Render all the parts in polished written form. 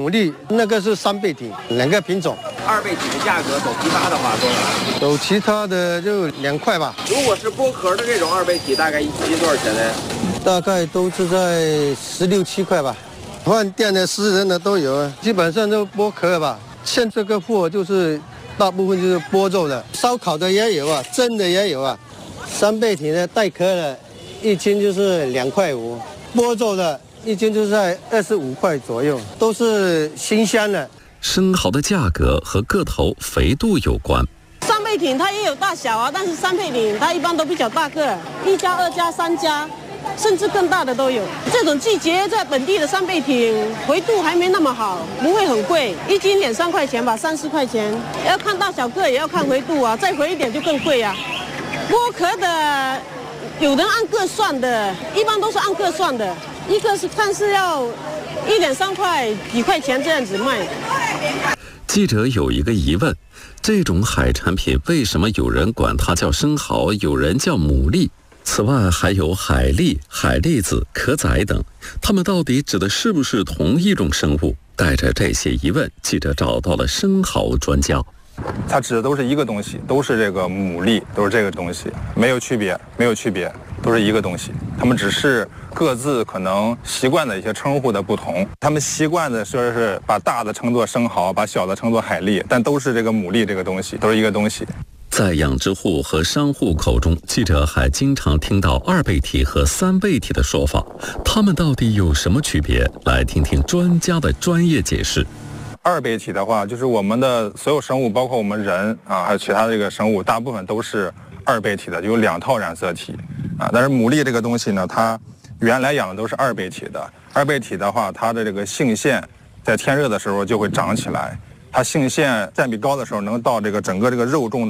牡蛎，那个是三倍体，两个品种。 2倍体的价格走其他的话多少？ 走其他的就2块吧。 如果是剥壳的这种2倍体，大概一斤多少钱呢？ 大概都是在16、17块吧。饭店的、私人的都有，基本上都剥壳吧。现这个货就是大部分就是剥肉的，烧烤的也有啊，蒸的也有啊。3倍体的带壳的，一斤就是2块5；剥肉的，一斤就是在25块左右，都是新鲜的。 生蚝的价格和个头、肥度有关。 3倍体它也有大小啊，但是3倍体它一般都比较大个，1加、2加、3加。甚至更大的都有。这种季节在本地的3倍体回度还没那么好，不会很贵，一斤2-3块钱吧，30块钱。要看大小个，也要看回度啊，再回一点就更贵啊。剥壳的有人按个算的，一般都是按个算的，一个是看是要1-3块几块钱这样子卖。 记者有一个疑问：这种海产品为什么有人管它叫生蚝，有人叫牡蛎？此外还有海蛎、海蛎子、壳仔等，它们到底指的是不是同一种生物？带着这些疑问，记者找到了生蚝专家。 它指的都是一个东西，都是这个牡蛎，都是这个东西，没有区别，都是一个东西。它们只是各自可能习惯的一些称呼的不同。他们习惯的说是把大的称作生蚝，把小的称作海蛎，但都是这个牡蛎这个东西，都是一个东西。 在养殖户和商户口中，记者还经常听到2倍体和3倍体的说法，它们到底有什么区别？来听听专家的专业解释。 2倍体的话，就是我们的所有生物，包括我们人啊，还有其他这个生物，大部分都是2倍体的，有2套染色体啊。但是牡蛎这个东西呢，它原来养的都是2倍体的。2倍体的话，它的这个性腺在天热的时候就会长起来。它性腺占比高的时候，能到这个整个这个肉重的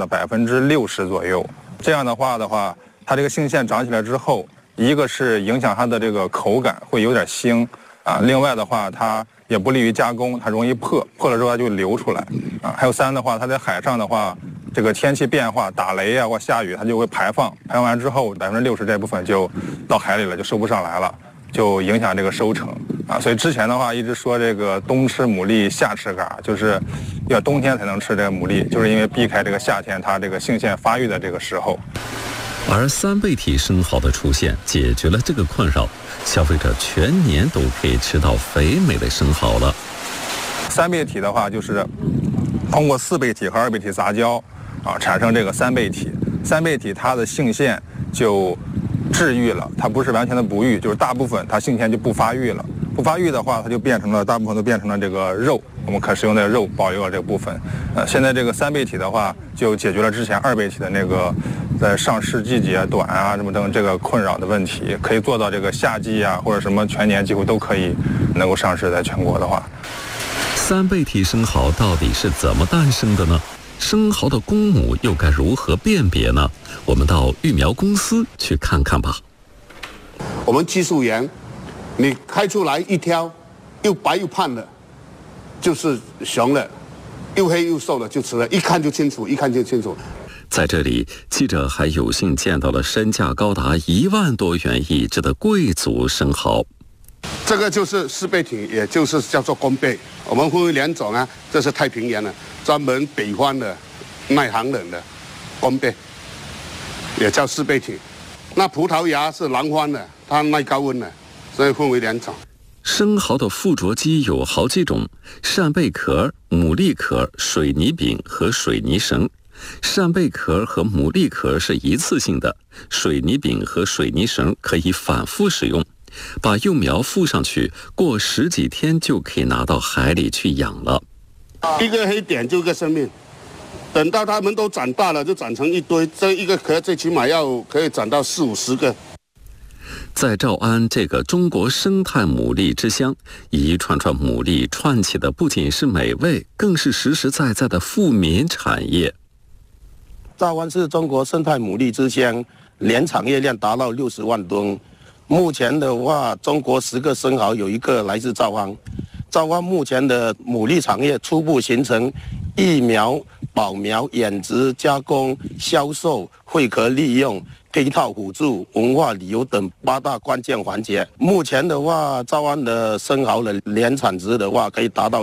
60%左右。这样的话，它这个性腺长起来之后，一个是影响它的这个口感会有点腥啊，另外的话它也不利于加工，它容易破了之后它就流出来啊。还有3的话，它在海上的话，这个天气变化打雷啊或下雨，它就会排放完之后60%这部分就到海里了，就收不上来了，就影响这个收成啊。所以之前的话一直说这个冬吃牡蛎夏吃蛤，就是要冬天才能吃这个牡蛎，就是因为避开这个夏天它这个性腺发育的这个时候。 而3倍体生蚝的出现解决了这个困扰，消费者全年都可以吃到肥美的生蚝了。 3倍体的话就是通过4倍体和2倍体杂交啊，产生这个3倍体。3倍体它的性腺就治愈了，它不是完全的不育，就是大部分它性腺就不发育了。不发育的话，它就大部分都变成了这个肉，我们可食用的肉保留了这个部分。现在这个3倍体的话，就解决了之前2倍体的那个在上市季节短啊什么等这个困扰的问题，可以做到这个夏季啊或者什么全年几乎都可以能够上市，在全国的话。 3倍体生蚝到底是怎么诞生的呢？生蚝的公母又该如何辨别呢？我们到育苗公司去看看吧。 我们技术员，你开出来一挑又白又胖的，就是雄的；又黑又瘦的就雌的，一看就清楚。 在这里，记者还有幸见到了身价高达1万多元一只的贵族生蚝。 这个就是4倍体，也就是叫做公倍。我们分为2种啊，这是太平洋的，专门北方的耐寒冷的公倍，也叫4倍体。那葡萄牙是南方的，它耐高温的，所以分为2种。 生蚝的附着基有好几种：扇贝壳、牡蛎壳、水泥饼和水泥绳。扇贝壳和牡蛎壳是一次性的，水泥饼和水泥绳可以反复使用。把幼苗附上去，过10几天就可以拿到海里去养了。 一个黑点就一个生命，等到它们都长大了，就长成一堆。这一个壳最起码要可以长到40-50个。 在诏安这个中国生态牡蛎之乡，一串串牡蛎串起的不仅是美味，更是实实在在的富民产业。 诏安是中国生态牡蛎之乡，年产业量达到60万吨。目前的话，中国10个生蚝有1个来自诏安。诏安目前的牡蛎产业初步形成育苗、保苗、养殖、加工、销售、会壳利用、配套辅助、文化旅游等8大关键环节。目前的话，诏安的生蚝的年产值的话，可以达到